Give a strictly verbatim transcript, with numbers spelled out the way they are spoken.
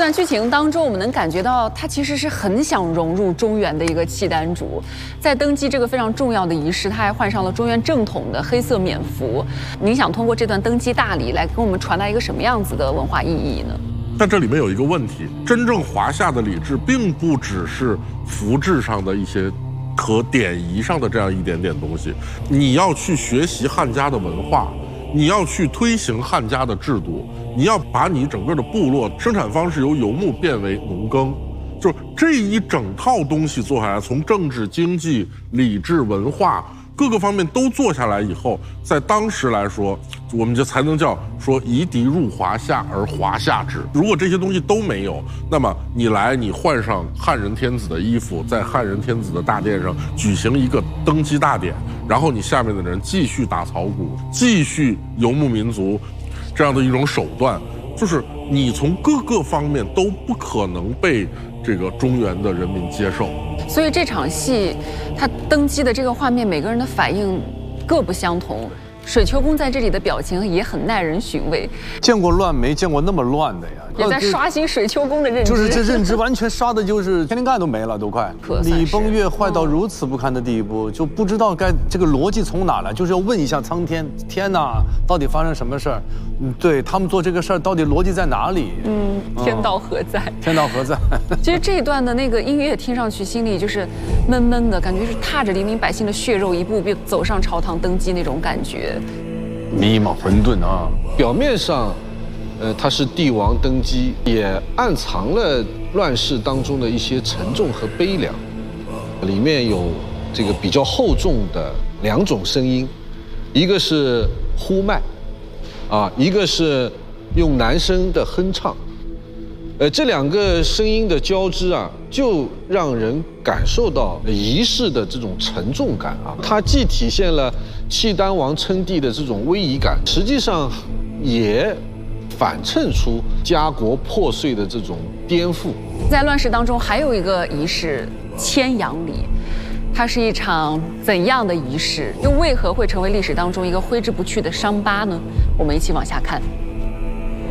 段剧情当中，我们能感觉到他其实是很想融入中原的一个契丹族，在登基这个非常重要的仪式，他还换上了中原正统的黑色冕服。您想通过这段登基大礼来跟我们传达一个什么样子的文化意义呢？ 但这里面有一个问题，真正华夏的礼制并不只是服制上的一些可典仪上的这样一点点东西，你要去学习汉家的文化，你要去推行汉家的制度，你要把你整个的部落生产方式由游牧变为农耕，就这一整套东西做下来，从政治、经济、礼制、文化各个方面都做下来以后，在当时来说，我们就才能叫说夷狄入华夏而华夏之。如果这些东西都没有，那么你来，你换上汉人天子的衣服，在汉人天子的大殿上举行一个登基大典，然后你下面的人继续打草鼓，继续游牧民族，这样的一种手段，就是你从各个方面都不可能被这个中原的人民接受。 所以这场戏，他登基的这个画面，每个人的反应各不相同。水秋公在这里的表情也很耐人寻味。 见过乱没见过那么乱的呀？ 也在刷新水秋公的认知。 就是这认知完全刷的，就是天灵盖都没了，都快。礼崩乐坏到如此不堪的地步，就不知道该这个逻辑从哪来，就是要问一下苍天，天哪，到底发生什么事儿？嗯，对他们做这个事儿，到底逻辑在哪里？ 嗯，天道何在？ 天道何在？ 其实这一段的那个音乐听上去，心里就是闷闷的感觉，是踏着黎民百姓的血肉，一步步走上朝堂登基那种感觉。 迷茫混沌啊！ 表面上，呃，他是帝王登基，也暗藏了乱世当中的一些沉重和悲凉。里面有这个比较厚重的两种声音，一个是呼麦，啊，一个是用男声的哼唱。呃，这两个声音的交织啊，就让人感受到仪式的这种沉重感啊。它既体现了契丹王称帝的这种威仪感，实际上也反衬出家国破碎的这种颠覆。 在乱世当中，还有一个仪式——牵羊礼，它是一场怎样的仪式？又为何会成为历史当中一个挥之不去的伤疤呢？我们一起往下看。